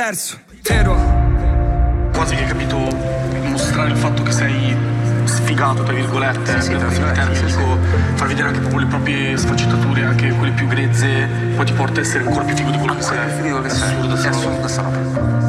perso, Tero. Quasi che hai capito, mostrare il fatto che sei sfigato, tra virgolette, sì, dico, far vedere anche proprio le proprie sfaccettature, anche quelle più grezze, poi ti porta a essere ancora più figo di quello che sei. È assurdo sta roba.